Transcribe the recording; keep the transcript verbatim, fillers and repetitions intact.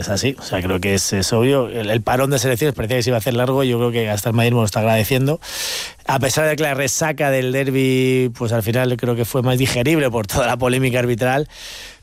es así. O sea, creo que es, es obvio. El, el parón de selecciones parecía que se iba a hacer largo y yo creo que hasta el Madrid me lo está agradeciendo. A pesar de que la resaca del derbi, pues al final creo que fue más digerible por toda la polémica arbitral.